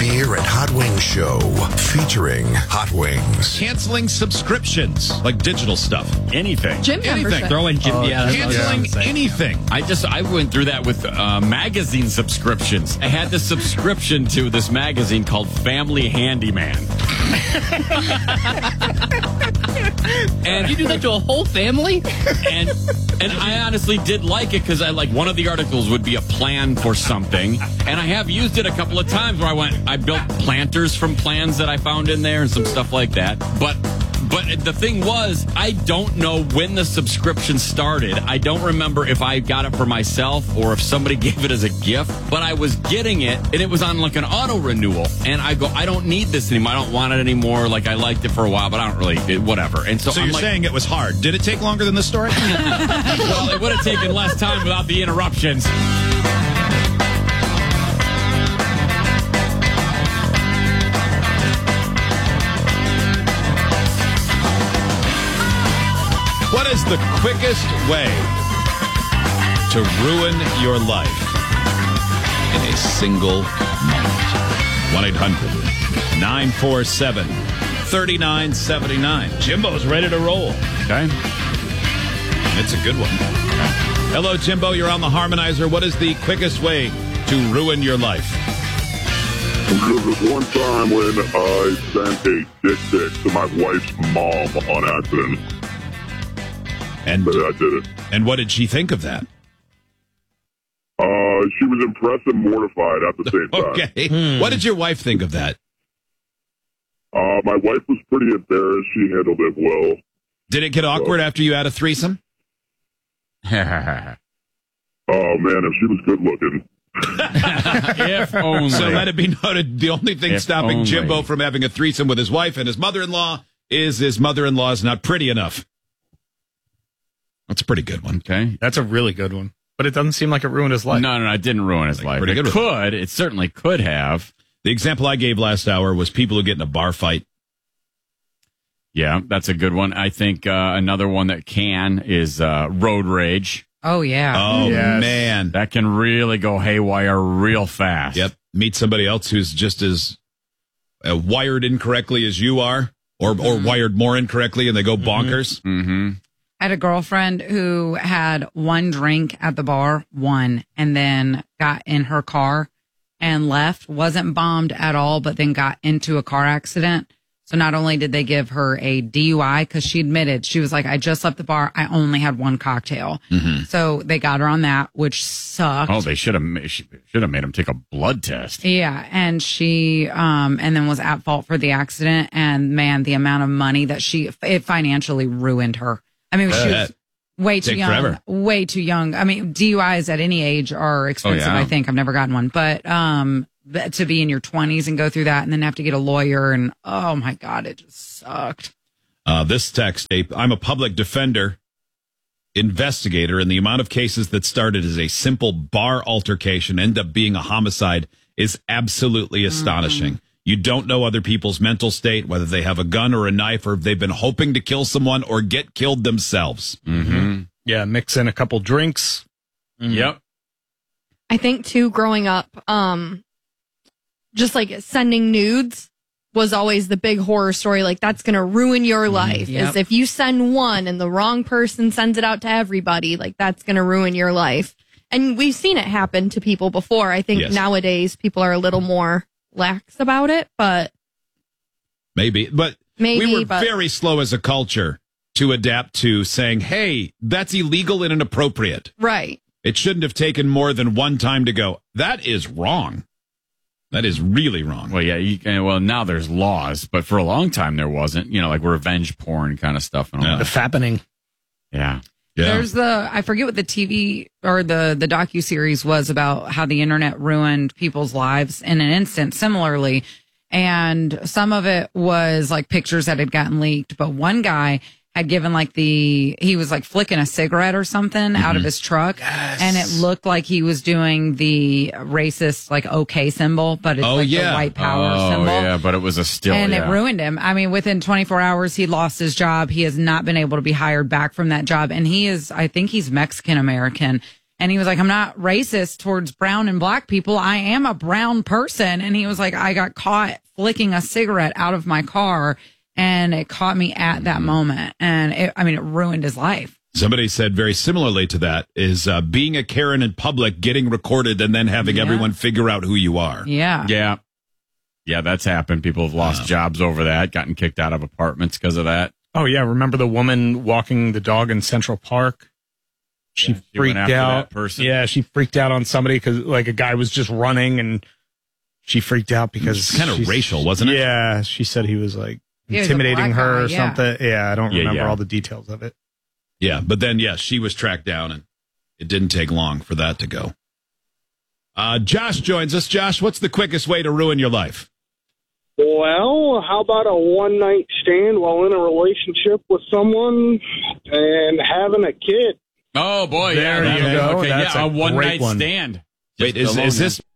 Beer and Hot Wings Show featuring Hot Wings. Canceling subscriptions, like digital stuff. Anything. Gym membership. Throwing gym. Canceling anything. I went through that with magazine subscriptions. I had this subscription to this magazine called Family Handyman. And you do that to a whole family? And I honestly did like it because one of the articles would be a plan for something, and I have used it a couple of times where I built planters from plans that I found in there and some stuff like that. But the thing was, I don't know when the subscription started. I don't remember if I got it for myself or if somebody gave it as a gift, but I was getting it, and it was on like an auto renewal. And I go, I don't need this anymore. I don't want it anymore. Like, I liked it for a while, but I don't really, whatever. And so you're saying it was hard. Did it take longer than the story? Well, it would have taken less time without the interruptions. What is the quickest way to ruin your life in a single moment? 1-800-947-3979. Jimbo's ready to roll. Okay. It's a good one. Hello, Jimbo. You're on the Harmonizer. What is the quickest way to ruin your life? There was one time when I sent a dick pic to my wife's mom on accident. And But I did it. And what did she think of that? She was impressed and mortified at the same time. Okay. What did your wife think of that? My wife was pretty embarrassed. She handled it well. Did it get awkward after you had a threesome? Oh, man, if she was good looking. If only. So let it be noted, the only thing If stopping only. Jimbo from having a threesome with his wife and his mother-in-law is his mother-in-law is not pretty enough. That's a pretty good one. Okay. That's a really good one. But it doesn't seem like it ruined his life. No, it didn't ruin his life. pretty good It one. could. It certainly could have. The example I gave last hour was people who get in a bar fight. Yeah, that's a good one. I think another one that can is road rage. Oh, yeah. Oh, Yes. man. That can really go haywire real fast. Yep. Meet somebody else who's just as wired incorrectly as you are, or wired more incorrectly, and they go bonkers. Mm-hmm. I had a girlfriend who had one drink at the bar, and then got in her car and left, wasn't bombed at all, but then got into a car accident. So not only did they give her a DUI, because she admitted, she was like, I just left the bar. I only had one cocktail. Mm-hmm. So they got her on that, which sucked. Oh, they should have made him take a blood test. Yeah, and she and then was at fault for the accident. And man, the amount of money that it financially ruined her. I mean, she was way too Take young. forever. Way too young. I mean, DUIs at any age are expensive. Oh, yeah. I think I've never gotten one, but to be in your 20s and go through that, and then have to get a lawyer, and oh my God, it just sucked. This text, I'm a public defender, investigator, and the amount of cases that started as a simple bar altercation end up being a homicide is absolutely astonishing. You don't know other people's mental state, whether they have a gun or a knife, or if they've been hoping to kill someone or get killed themselves. Mm-hmm. Yeah, mix in a couple drinks. Yep. I think too, growing up, just like sending nudes was always the big horror story. Like, that's going to ruin your life. Yep. Is if you send one and the wrong person sends it out to everybody, like, that's going to ruin your life. And we've seen it happen to people before. I think Yes. nowadays people are a little more lax about it, but Maybe, but we were very slow as a culture to adapt to saying, hey, that's illegal and inappropriate. right. It shouldn't have taken more than one time to go, that is wrong. That is really wrong. Well, yeah. Well, now there's laws, but for a long time there wasn't. Like revenge porn kind of stuff and all The that. fappening. Yeah. Yeah. There's I forget what the TV or the docuseries was about how the internet ruined people's lives in an instant, similarly. And some of it was like pictures that had gotten leaked, but one guy had given he was like flicking a cigarette or something out of his truck. Yes. And it looked like he was doing the racist, like, OK symbol, but it's the white power symbol. Yeah, but it was a still. And yeah. it ruined him. I mean, within 24 hours, he lost his job. He has not been able to be hired back from that job. And I think he's Mexican American. And he was like, I'm not racist towards brown and black people. I am a brown person. And he was like, I got caught flicking a cigarette out of my car, and it caught me at that moment. And it ruined his life. Somebody said very similarly to that is being a Karen in public, getting recorded, and then having everyone figure out who you are. Yeah. Yeah. Yeah, that's happened. People have lost jobs over that, gotten kicked out of apartments because of that. Oh, yeah. Remember the woman walking the dog in Central Park? She freaked out. That person. Yeah, she freaked out on somebody because like a guy was just running, and she freaked out because it's kind of racial, wasn't it? Yeah, she said he was like He was a intimidating black her guy, or something. Yeah, I don't remember yeah. all the details of it. Yeah, but then, she was tracked down, and it didn't take long for that to go. Josh joins us. Josh, what's the quickest way to ruin your life? Well, how about a one-night stand while in a relationship with someone and having a kid? Oh, boy. There yeah, you go. Okay, That's a a one-night great one. stand. Wait, is this